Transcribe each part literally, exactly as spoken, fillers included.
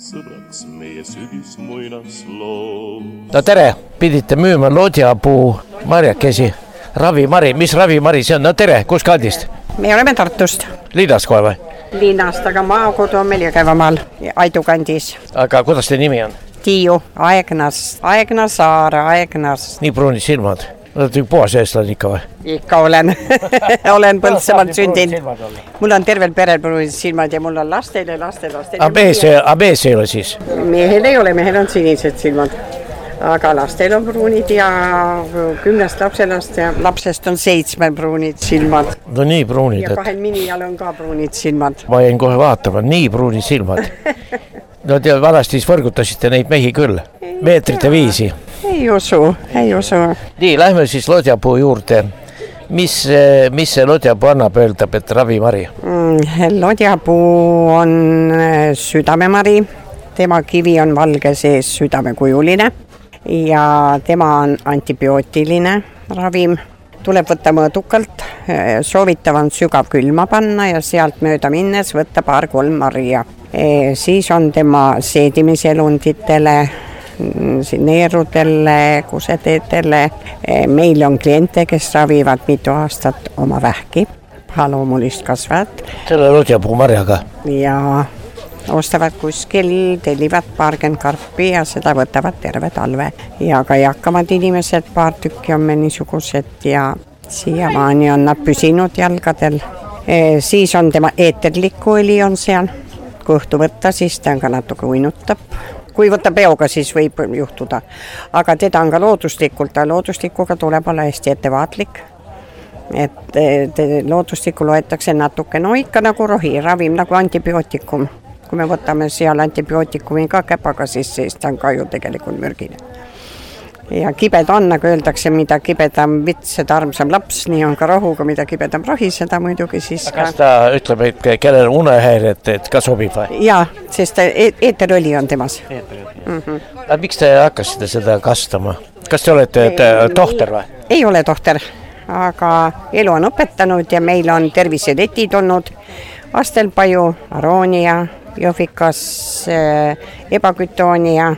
sõbraks meie sügis muinas loo. No tere, pidite müüma lodjapuu marjakesi. Ravimari, mis ravimari see on? No tere, kus kandist? Me oleme Tartust. Linnast kohe või? Linnast, aga maakodu on meil Jõgevamaal, Aidu kandis. Aga kuidas te nimi on? Tiiu, Aegnas, Aegna Saar, Aegnas. Nii pruunid silmad. Oled puhas eestlane ikka või? Ikka olen. olen Põltsamaalt sündinud. Mul on tervel perel pruunid silmad ja mul on lastel ja lastel lastel. A mees ei ole siis? Mehel ei ole, mehel on sinised silmad. Aga lastel on pruunid ja kümnest lapselast ja lapsest on seitsme pruunid silmad. No nii pruunid. Ja kahel minijal on ka pruunid silmad. Ma jäin kohe vaatama, nii pruunid silmad. No te vanasti võrgutasite neid mehi küll, meetrite viisi. Ei usu, ei usu. Nii, lähme siis lodjapuu juurde. Mis, mis see lodjapuu annab öeldab, et ravimari? Mm, lodjapuu on südamemari. Tema kivi on valge sees südamekujuline. Ja tema on antibiootiline ravim. Tuleb võtta mõõdukalt, soovitav on sügav külma panna ja sealt mööda minnes võtta paar kolm marja. E, siis on tema seedimiselunditele, neerudele, kuseteedele. E, meil on kliente, kes ravivad mitu aastat oma vähki, pahaloomulist kasvajat. Selle lodjapuu marjaga? Ja ostavad kuskil, tellivad paarkümmend karpi ja seda võtavad terve talve. Ja ka jakkamad inimesed, paar tükki on meil niisugused ja siiamaani on nad püsinud jalgadel. E, siis on tema eeterlikku õli on seal. Kui õhtu võtta, siis ta on ka natuke uinutab. Kui võtta peoga, siis võib juhtuda. Aga teda on ka looduslikult, ta looduslikuga tuleb olla hästi ettevaatlik. Et te, looduslikku loetakse natuke, no ikka nagu rohi, ravim, nagu antibiootikum. Kui me võtame seal antibiootikumi ka käpaga, siis, siis ta on ka ju tegelikult mürgine. Ja kibeda on, nagu öeldakse, mida kibedam vits, seda armsam laps, nii on ka rohuga, mida kibedam rohi, seda muidugi siis ka... Kas ta ütleb, et kellel unehäired, et ka sobib või? Jaa, sest eeterõli on temas. Mm-hmm. Aga miks te hakkasite seda kastama? Kas te olete te, tohter või? Ei ole tohter, aga elu on õpetanud ja meil on terviseletid olnud. Astelpaju, Aroonia, Jõhvikas, Ebakütoonia.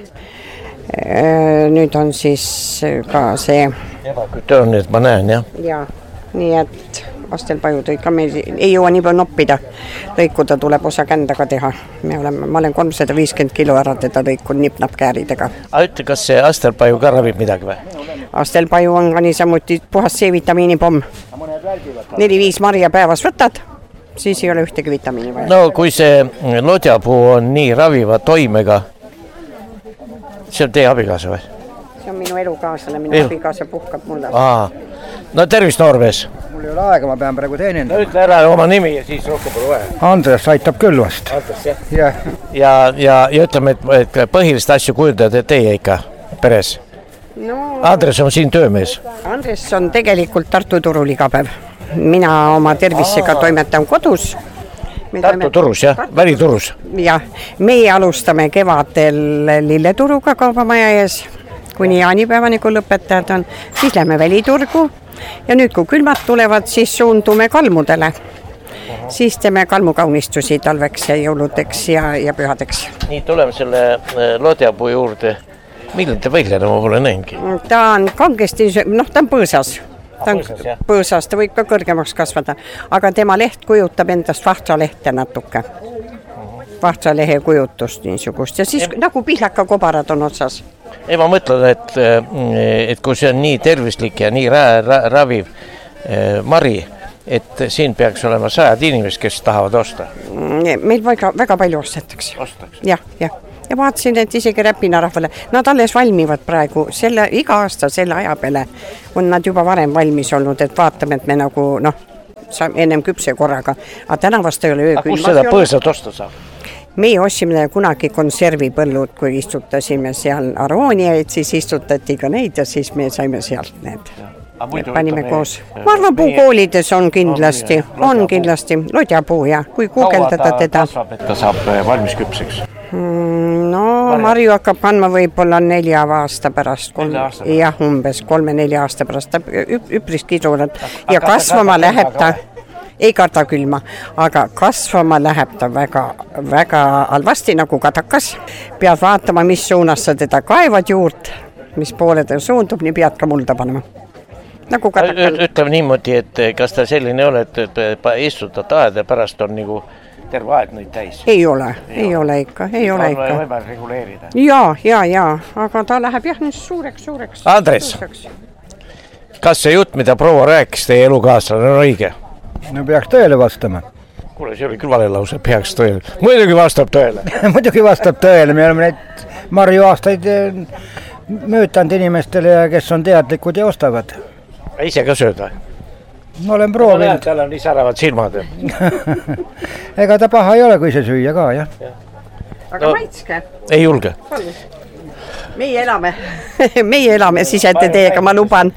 Nüüd on siis ka see... Ebakütoonia, ma näen, jah? Jaa, nii et Astelpaju tõi ka meil ei jõua nii palju noppida. Lõikuda tuleb osa kändaga teha. Me oleme, ma olen kolmsada viiskümmend kilo ära teda lõikun nipnap kääridega. A ütle, kas see Astelpaju ka ravib midagi või? Astelpaju on ka niisamuti puhas C-vitamiinipomm. neli-viis marja päevas võtad, siis ei ole ühtegi vitamiini vaja. No kui see lodjapuu on nii raviva toimega, see on teie abikaasa või? See on minu elukaaslane, minu Elu. abikaasa puhkab mulle. Aa. No tervist, noormees! Mul ei ole aega, ma pean praegu teenindama. No ütle ära oma nimi ja siis rohkem pole vaja. Andres aitab küll vast. Andres, jah? Yeah. Ja, ja, ja ütleme, et, et põhilist asju kujundate teie ikka peres. No, Andres on siin töömees. Andres on tegelikult Tartu turul iga päev. Mina oma tervisega Aa. toimetan kodus. Me Tartu toimet... turus, jah? Väliturus? Jah, meie alustame kevadel lilleturuga kaubamaja ees, kuni jaanipäevani, kui lõpetajad on. Siis lähme väliturgu ja nüüd, kui külmad tulevad, siis suundume kalmudele. Siis teeme kalmukaunistusi talveks ja jõuludeks ja, ja pühadeks. Nii, tuleme selle lodjapuu juurde. Millal te võigleda, ma pole näingi? Ta on kangesti, noh, ta on põõsas. Ta on põõsas, ta võib ka kõrgemaks kasvada, aga tema leht kujutab endast vahtsalehte natuke. Vahtsalehe kujutust niisugust ja siis e nagu pihlaka kobarad on otsas. Ei, ma mõtlen, et, et kui see on nii tervislik ja nii ra ra raviv eh, mari, et siin peaks olema sajad inimesed, kes tahavad osta. Meil väga, väga palju ostetakse. Ostetakse? Jah, jah. Ja vaatasin, et isegi Räpina rahvale, nad alles valmivad praegu, selle, iga aasta selle aja peale on nad juba varem valmis olnud, et vaatame, et me nagu, noh, ennem küpse korraga, aga täna vast ei ole öö küll. Kus seda põõsat osta saab? Meie ostsime kunagi konservipõllud, kui istutasime seal Arooniaid, siis istutati ka neid ja siis me saime sealt need. Panime koos. Marvapuu-koolides on kindlasti, on kindlasti lodjapuu ja kui kuugeldada teda. Kaua ta kasvab, et ta saab valmis küpseks? No, Marju hakkab kandma võib-olla nelja aasta pärast. Kolm, jah, umbes kolme-nelja aasta pärast. Ta üpris kidulad. Ja kasvama läheb ta, ei karda külma, aga kasvama läheb ta väga, väga halvasti nagu kadakas. Pead vaatama, mis suunas sa teda kaevad juurt, mis poole ta suundub, nii pead ka mulda panema. Nagu kadakal. Ütleme niimoodi, et kas ta selline ole, et istutad aed ja pärast on nagu terve aeg neid täis? Ei ole, ei, ei ole ikka, ei ole ikka. On võimalik reguleerida? Jaa, jaa, jaa, aga ta läheb jah nüüd suureks, suureks. Andres, suureks. Kas see jutt, mida proua rääkis teie elukaaslane, on õige? No peaks tõele vastama. Kuule, see oli küll vale lause, peaks tõele. Muidugi vastab tõele. Muidugi vastab tõele, me oleme neid marju aastaid möötanud inimestele, kes on teadlikud ja ostavad. Ise ka sööd või? Ma olen proovinud. Tal on nii säravad silmad. Ega ta paha ei ole, kui see süüa ka, jah. Ja. Aga no, maitske? Ei julge. Meie elame, meie elame siis ette teiega, ma luban.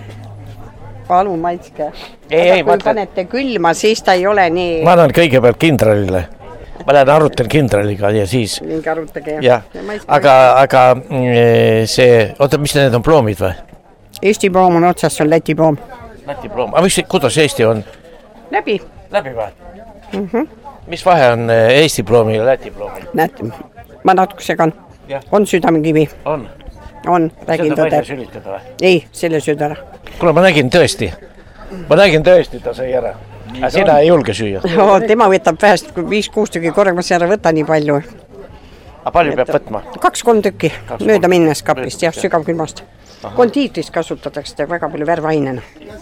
Palun maitske. Ei, ei, kui panete külma, siis ta ei ole nii... Ma annan kõigepealt kindralile. Ma lähen arutan kindraliga ja siis... Mingi arutage. Ja. Aga, aga see... Oota, mis need on ploomid või? Eesti ploom on otsas, on Läti ploom. Läti ploom. Aga mis, kuidas Eesti on? Läbi. Läbi või? Mm-hmm. Mis vahe on Eesti ploomi ja Läti ploomi? Näed, ma natuke segan. Ja. On südamekivi. On? On, räägin tõde. Seda sülitada või? Ei, selle südara. Kuule, ma nägin tõesti. Ma nägin tõesti, ta sai ära. Aga sina ei julge süüa. O, tema võtab vähest viis-kuus tüki korraga, ma ära võta nii palju. Aga palju peab võtma? Kaks-kolm tükki, mööda minnes kapist, jah, sügavkülmast. Kondiitris kasutatakse väga palju värvainena.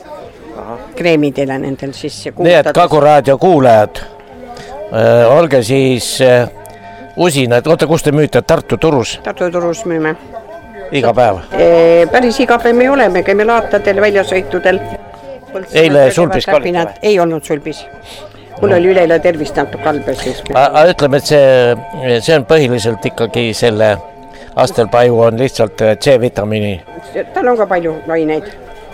Kreemidele nendel siis. Nii, et Kaguraadio kuulajad, äh, olge siis äh, usinad, oota, kus te müüte, Tartu Turus? Tartu Turus müüme. Iga päev? E, päris iga päev me oleme, käime laatadel, väljasõitudel. Eile sulbis ka olite? Ei olnud sulbis. Mul oli üleile tervist natuke halb. Aga ütleme, et see, see on põhiliselt ikkagi selle astelpaju on lihtsalt C-vitamiini. Tal on ka palju aineid.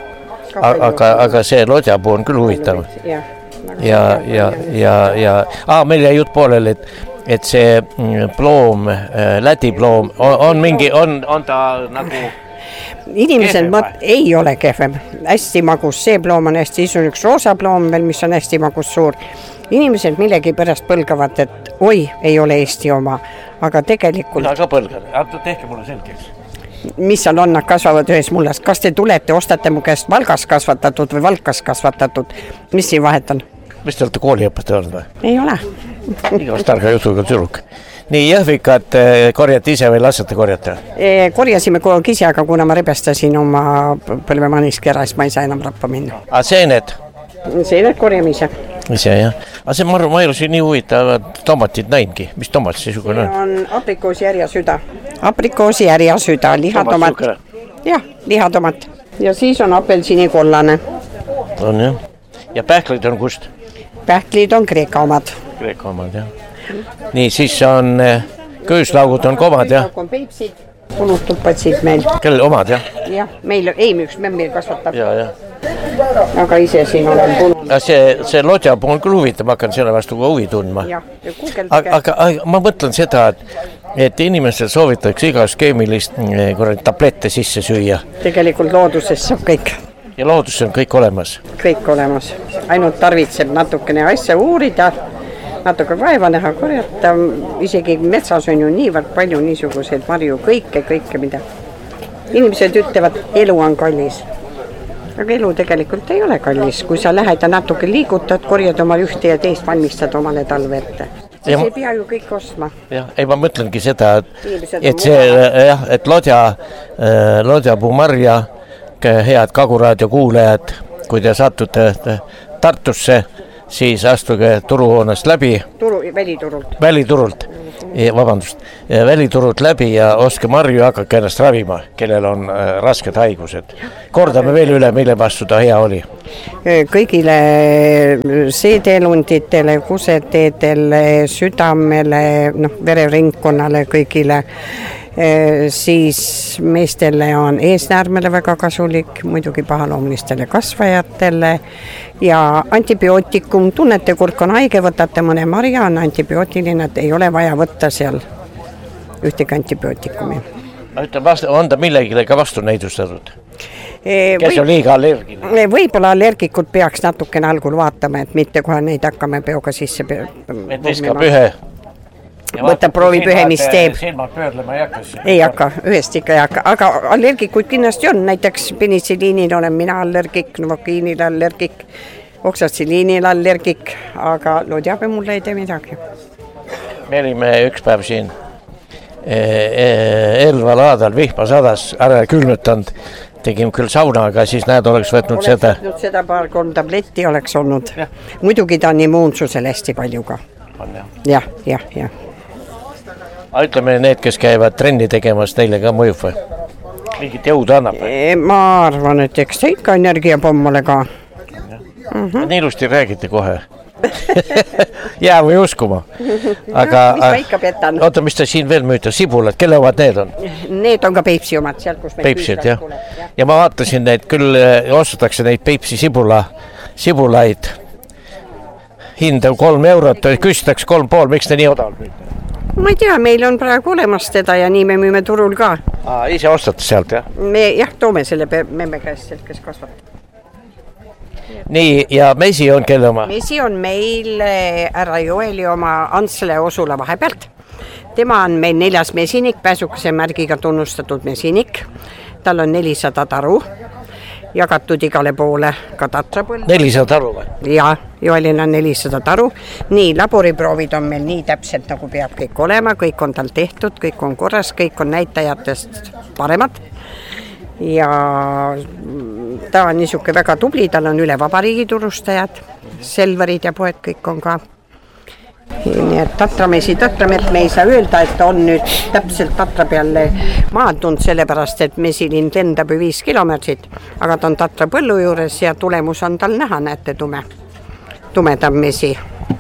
Aga, aga see lodjapuu on küll huvitav. Ja, ja, ja, ja, ja ah, meil jäi jutt poolel, et, et see ploom, Läti ploom on, on mingi, on, on ta nagu inimesed mõt, ei ole kehvem. Hästi magus, see ploom on hästi, siis on üks roosa ploom veel, mis on hästi magus suur. Inimesed millegi pärast põlgavad, et oi, ei ole Eesti oma, aga tegelikult... Mina ka põlgan, tehke mulle selgeks. Mis seal on, nad kasvavad ühes mullas. Kas te tulete, ostate mu käest Valgas kasvatatud või Valkas kasvatatud? Mis siin vahet on? Mis te olete kooliõpetaja olnud või? Ei ole. Igast targa jutuga tüdruk. Nii, jõhvikat korjate ise või lasete korjata? E, korjasime kogu ise, aga kuna ma rebestasin oma põlvemaniski ära, siis ma ei saa enam rappa minna. A seened? Seened korjame ise. Ise, jah. Aga see, ma arvan, ma ei ole siin nii huvitav tomatid näingi. Mis tomat see sugune on? On aprikoosi järjasüda. Aprikoosi järjasüda, lihatomat. Jah, lihatomat. Ja siis on apelsini kollane. On, jah. Ja pähklid on kust? Pähklid on Kreeka omad. Kreeka omad, jah. Nii, siis on kööslaugud on komad, jah? On peipsid, punustulpatsid meil. Kellel omad, jah? Jah, meil ei müüks, me meil kasvatab. Ja, jah. Aga ise siin olen punnud. See, see lodjapuu on küll huvitav, ma hakkan selle vastu ka huvi tundma. Ja, aga, aga, aga ma mõtlen seda, et, et inimestel soovitakse igast keemilist tablette sisse süüa. Tegelikult looduses saab kõik. Ja looduses on kõik olemas? Kõik olemas. Ainult tarvitseb natukene asja uurida, natuke vaeva näha, korjata. Isegi metsas on ju niivõrd palju niisuguseid marju, kõike, kõike mida. Inimesed ütlevad, elu on kallis. Aga elu tegelikult ei ole kallis, kui sa lähed ja natuke liigutad, korjad oma ühte ja teist valmistad omale talve ette. Siis ei pea ju kõik ostma. Jah, ei ma mõtlengi seda, et, et see, jah, et lodja, lodjapuu marja, head Kaguraadio kuulajad, kui te satute Tartusse, siis astuge turuhoonest läbi. Turu, väliturult. Väliturult, vabandust, väliturult läbi ja oske marju hakake ennast ravima, kellel on rasked haigused. Kordame veel üle, mille vastu ta hea oli. Kõigile seedelunditele, kuseteedele, südamele, noh, vereringkonnale, kõigile. Siis meestele on eesnäärmele väga kasulik, muidugi pahaloomlistele kasvajatele ja antibiootikum, tunnete kurk on haige, võtate mõne marja, on antibiootiline, et ei ole vaja võtta seal ühtegi antibiootikumi. On ta millegile ka vastu näidustatud? kes on liiga allergiline? Võib-olla allergikud peaks natukene algul vaatama, et mitte kohe neid hakkame peoga sisse. Et viskab ühe. Võtab, proovib ühe, mis teeb. Silmad pöörlema ei hakka. Ei hakka, ühest ikka ei hakka, aga allergikuid kindlasti on, näiteks penicilliinil olen mina allergik, novokiinil allergik, oksatsiliinil allergik, aga loodjabe mulle ei tee midagi. Me olime üks päev siin Elva laadal, vihma sadas, ära külmutanud, tegime küll sauna, aga siis näed, oleks võtnud oleks seda. Oleks võtnud seda paar kolm tabletti oleks olnud. Ja. Muidugi ta on immuunsusel hästi palju ka. On jah. Jah, jah, jah. Ütleme, need, kes käivad trenni tegemas, neile ka mõjub või? Mingit jõudu annab või? Ma arvan, et eks ta ikka energiapommale ka. Mm-hmm. Nii ilusti räägite kohe. Jää või uskuma. Aga, mis ma ikka petan? Oota, mis ta siin veel müüta? Sibulad, kelle omad need on? Need on ka Peipsi omad, seal kus meil Peipsid, jah. Ja. ja ma vaatasin neid, küll ostetakse neid Peipsi sibula, sibulaid. Hind on kolm eurot, küsitakse kolm pool, miks te nii odavalt müüte? Ma ei tea, meil on praegu olemas teda ja nii me müüme turul ka. Aa, ise ostate sealt, jah? Me jah, toome selle memme käest sealt, kes kasvatab. Nii, ja mesi on kelle oma? Mesi on meil härra Joeli oma Antsle Osula vahepealt. Tema on meil neljas mesinik, pääsukese märgiga tunnustatud mesinik. Tal on nelisada taru, jagatud igale poole ka tatrapõld. nelisada taru või? Jaa, Joelil on nelisada taru. Nii, laboriproovid on meil nii täpselt, nagu peab kõik olema, kõik on tal tehtud, kõik on korras, kõik on näitajatest paremad. Ja ta on niisuke väga tubli, tal on üle vabariigi turustajad, Selverid ja poed kõik on ka. Nii et tatramesi, tatramet me ei saa öelda, et on nüüd täpselt tatra peale maandunud, sellepärast, et mesilind lendab ju viis kilomeetrit, aga ta on tatra põllu juures ja tulemus on tal näha, näete tume, tumedam mesi.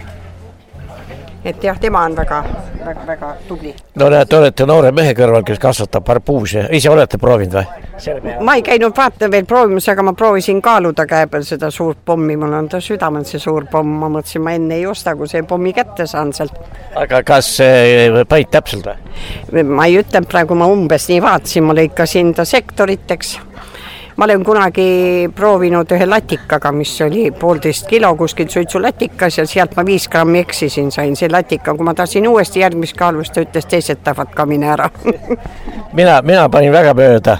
Et jah, tema on väga, väga, väga tubli. No näed, olete noore mehe kõrval, kes kasvatab parpuuse. Ise olete proovinud või? Ma ei käinud vaata veel proovimas, aga ma proovisin kaaluda käe peal seda suurt pommi. Mul on ta südamel see suur pomm. Ma mõtlesin, ma enne ei osta, kui see pommi kätte saan sealt. Aga kas pait täpselt või? Ma ei ütle, praegu ma umbes nii vaatasin, ma lõikasin ta sektoriteks. Ma olen kunagi proovinud ühe latikaga, mis oli poolteist kilo kuskil suitsulatikas ja sealt ma viis grammi eksisin, sain see latika. Kui ma tahtsin uuesti järgmist kaalvust, ta ütles teised tahavad ka mine ära. mina, mina panin väga mööda.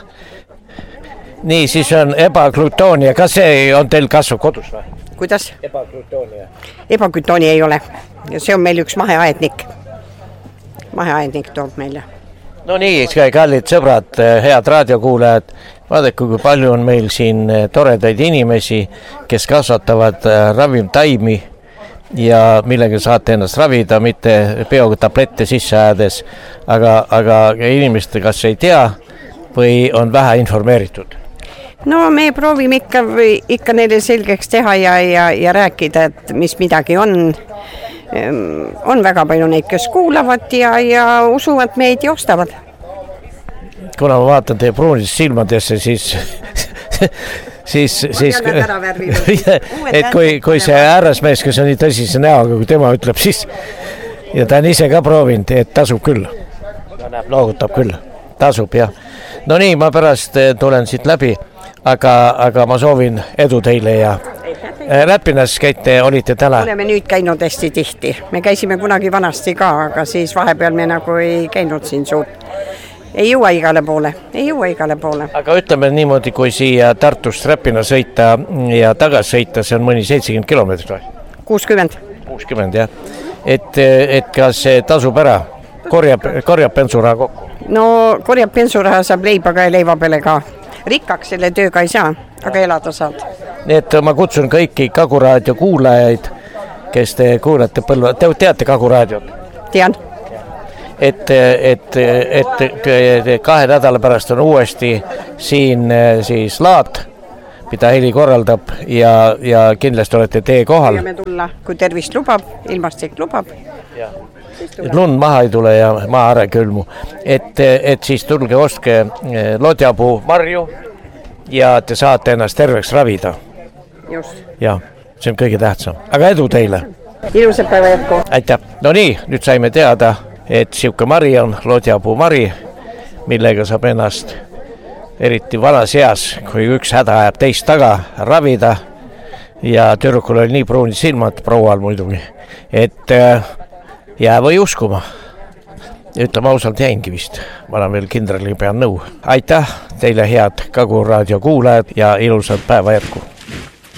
Nii, siis on ebaglutoonia. Kas see on teil kasvab kodus või? Kuidas? Ebaglutoonia. Ebaglutoonia ei ole. Ja see on meil üks maheaednik. Maheaednik toob meile. No nii, kallid sõbrad, head raadiokuulajad, vaadake, kui palju on meil siin toredaid inimesi, kes kasvatavad ravimtaimi ja millega saate ennast ravida, mitte peoga tablette sisse ajades, aga, aga inimesed kas ei tea või on vähe informeeritud? No me proovime ikka, ikka neile selgeks teha ja, ja, ja rääkida, et mis midagi on. On väga palju neid, kes kuulavad ja, ja usuvad meid ja ostavad. Kuna ma vaatan teie pruunist silmadesse, siis, siis, siis et kui, kui see härrasmees, kes on nii tõsise näoga, kui tema ütleb, siis ja ta on ise ka proovinud, et tasub küll. Ta näeb, loogutab küll. Tasub, jah. No nii, ma pärast tulen siit läbi, aga, aga ma soovin edu teile ja Räpinas käite, olite täna? Oleme nüüd käinud hästi tihti. Me käisime kunagi vanasti ka, aga siis vahepeal me nagu ei käinud siin suurt. Ei jõua igale poole, ei jõua igale poole. Aga ütleme niimoodi, kui siia Tartust Räpina sõita ja tagas sõita, see on mõni seitsekümmend kilomeetrit või? kuuskümmend. kuuskümmend, jah. Et, et kas see tasub ära? Korjab, korjab bensuraha kokku? No korjab bensuraha, saab leiba ka ja leiva peale ka. Rikkaks selle tööga ei saa, aga elada saad. Nii et ma kutsun kõiki Kaguraadio kuulajaid, kes te kuulate põlva, te teate Kaguraadiot? Tean. Et, et, et, et kahe nädala pärast on uuesti siin siis laat, mida Heli korraldab ja, ja kindlasti olete tee kohal. Võime tulla, kui tervist lubab, ilmastik lubab. Ja. Et lund maha ei tule ja maa ära külmu. Et, et siis tulge ostke lodjapuu marju ja te saate ennast terveks ravida. Just. Ja, see on kõige tähtsam. Aga edu teile. Ilusat päeva jätku. Aitäh. No nii, nüüd saime teada, et siuke mari on lodjapuu mari, millega saab ennast eriti vanas eas, kui üks häda ajab teist taga, ravida. Ja tüdrukul oli nii pruunid silmad, proual muidugi, et jää või uskuma. Ütleme ausalt, jäingi vist. Ma olen veel kindrali pean nõu. Aitäh teile, head Kagu Raadio kuulajad, ja ilusat päeva jätku.